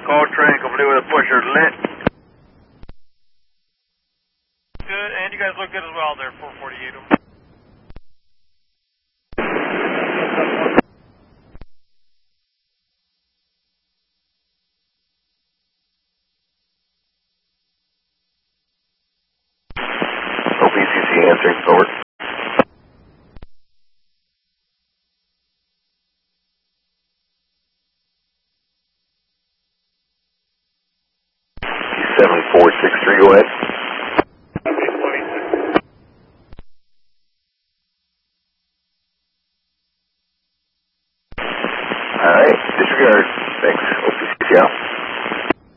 Call train complete with a pusher lit. Good, and you guys look good as well there, 448.